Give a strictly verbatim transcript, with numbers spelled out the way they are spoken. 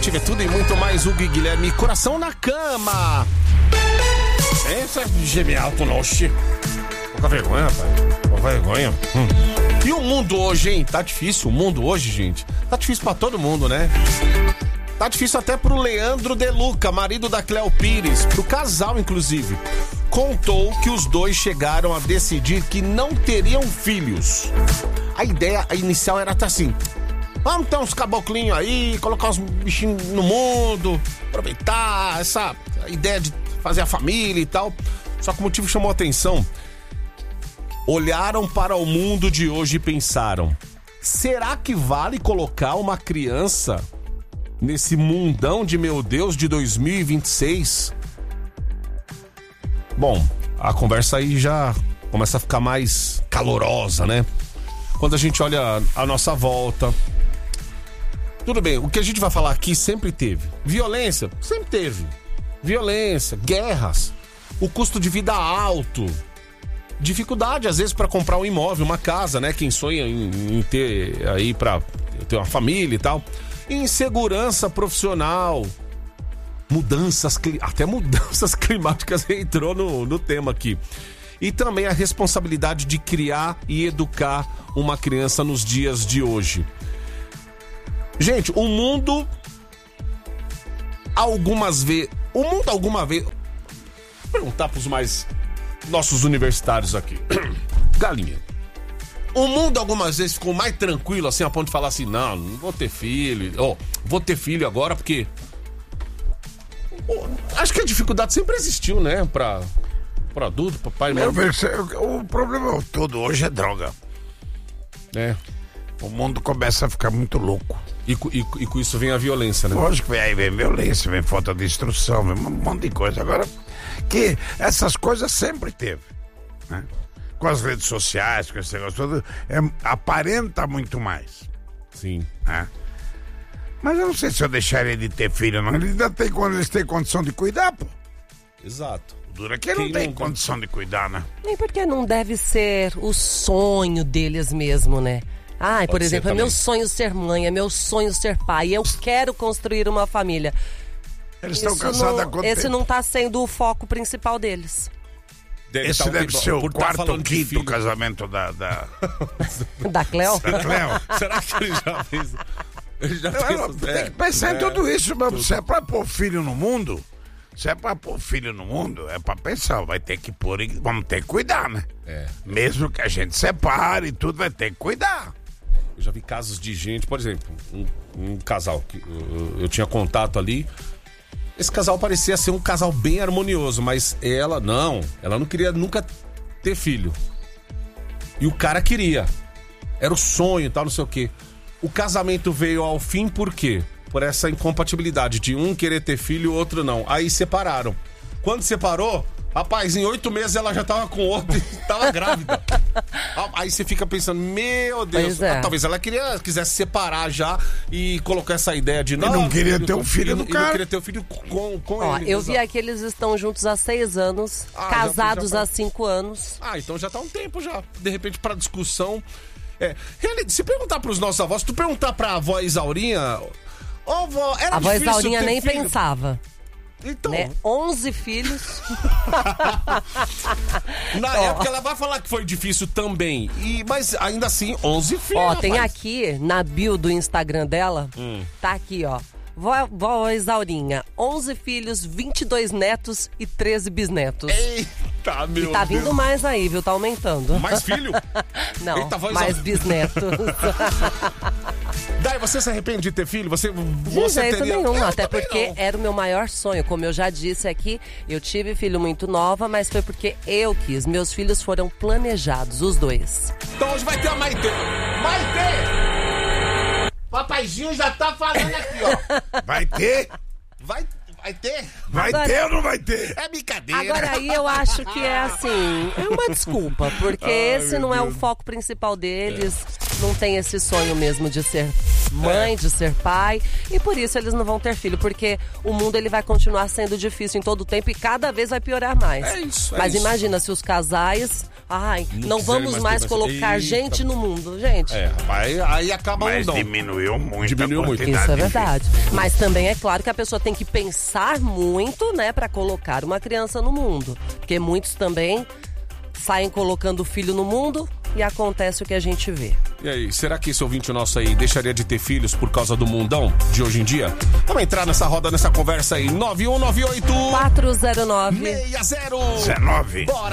Automotiva é tudo e muito mais. Hugo e Guilherme, coração na cama. Essa é genial, tu não, Chico. Pouca vergonha, rapaz. Pouca vergonha. Hum. E o mundo hoje, hein? Tá difícil. O mundo hoje, gente. Tá difícil pra todo mundo, né? Tá difícil até pro Leandro De Luca, marido da Cléo Pires. Pro casal, inclusive. Contou que os dois chegaram a decidir que não teriam filhos. A ideia inicial era até assim: vamos ter uns caboclinhos aí, colocar uns bichinhos no mundo, aproveitar essa ideia de fazer a família e tal. Só que o motivo que chamou a atenção: olharam para o mundo de hoje e pensaram: será que vale colocar uma criança nesse mundão de meu Deus de dois mil e vinte e seis? Bom, a conversa aí já começa a ficar mais calorosa, né? Quando a gente olha a nossa volta. Tudo bem, o que a gente vai falar aqui sempre teve. Violência, sempre teve. Violência, guerras, o custo de vida alto, dificuldade às vezes para comprar um imóvel, uma casa, né? Quem sonha em, em ter aí para ter uma família e tal. Insegurança profissional, mudanças, até mudanças climáticas entrou no, no tema aqui. E também a responsabilidade de criar e educar uma criança nos dias de hoje. Gente, o mundo algumas vezes, o mundo alguma vez, vou perguntar para os mais nossos universitários aqui. Galinha. O mundo algumas vezes ficou mais tranquilo assim a ponto de falar assim: não, não vou ter filho, ó, oh, vou ter filho agora porque oh, acho que a dificuldade sempre existiu, né, para para adulto, para pai, Meu, o problema todo hoje é droga. É. O mundo começa a ficar muito louco. E, e, e com isso vem a violência, né? Lógico que aí vem violência, vem falta de instrução, vem um monte de coisa. Agora, que essas coisas sempre teve, né? Com as redes sociais, com esse negócio todo, é, aparenta muito mais. Sim. Né? Mas eu não sei se eu deixaria de ter filho, não. Eles ainda têm, quando eles têm condição de cuidar, pô. Exato. Dura que não tem condição de cuidar, né? Nem porque não deve ser o sonho deles mesmo, né? Ai, por exemplo, é meu sonho ser mãe, é meu sonho ser pai, eu quero construir uma família. Eles estão casados há quanto Esse tempo? não tá sendo o foco principal deles. Deve Esse tá um deve tempo, ser o quarto ou de quinto filho. casamento da... Da, Da Cléo? da Cléo. Será que ele já fez? Ele já Não, fez não, tem que pensar é, em tudo isso, mas se é pra pôr filho no mundo, se é pra pôr filho no mundo, é pra pensar, vai ter que pôr, vamos ter que cuidar, né? É. Mesmo que a gente separe e tudo, vai ter que cuidar. Eu já vi casos de gente, por exemplo, um, um casal que eu, eu tinha contato ali. Esse casal parecia ser um casal bem harmonioso, mas ela não, ela não queria nunca ter filho. E o cara queria. Era o sonho e tal, não sei o quê. O casamento veio ao fim por quê? Por essa incompatibilidade de um querer ter filho e o outro não. Aí separaram. Quando separou, rapaz, em oito meses ela já tava com outro e tava grávida. Aí você fica pensando, meu Deus, é. ah, talvez ela queria, quisesse separar já e colocar essa ideia de... E não queria ter um filho do e, cara. E não queria ter um filho com, com Ó, ele. eu exato. vi aqui, eles estão juntos há seis anos, Ah, casados já- já- há cinco anos. Ah, então já tá um tempo já. De repente, pra discussão... É, reali- se perguntar pros nossos avós, se tu perguntar pra avó Isaurinha... Ô, vó, era A avó difícil Isaurinha ter nem filho? pensava. Então, Né? onze filhos. na Ó. época ela vai falar que foi difícil também. E, mas ainda assim, onze filhos. Ó, tem rapaz. aqui na bio do Instagram dela, Hum. tá aqui, ó. Vó, vó Isaurinha, onze filhos, vinte e dois netos e treze bisnetos. Eita, meu E tá vindo Deus. mais aí, viu? Tá aumentando. Mais filho? Não, Eita, vó mais Isau- bisnetos. Dai, você se arrepende de ter filho? Você, De você jeito teria... nenhum, Eu até também porque não. era o meu maior sonho. Como eu já disse aqui, eu tive filho muito nova, mas foi porque eu quis. Meus filhos foram planejados, os dois. Então hoje vai ter a Maitê. Maitê! Papaizinho já tá falando aqui, ó. Vai ter? Vai, vai ter? Vai Agora- ter ou não vai ter? É brincadeira. Agora aí eu acho que é assim, é uma desculpa, porque Ai, esse meu não é o Deus. foco principal deles. não têm esse sonho mesmo de ser mãe, é. de ser pai, e por isso eles não vão ter filho, porque o mundo ele vai continuar sendo difícil em todo o tempo e cada vez vai piorar mais. É isso, é Mas isso. imagina se os casais, ai, não, não vamos mais, mais colocar Eita. gente no mundo, gente. É, aí, aí acaba Mas o diminuiu muito. Diminuiu muito. Isso é verdade. Mas também é claro que a pessoa tem que pensar muito, né, pra colocar uma criança no mundo. Porque muitos também saem colocando o filho no mundo e acontece o que a gente vê. E aí, será que esse ouvinte nosso aí deixaria de ter filhos por causa do mundão de hoje em dia? Vamos entrar nessa roda, nessa conversa aí. nove um nove oito quatro zero nove seis zero dezenove. Bora!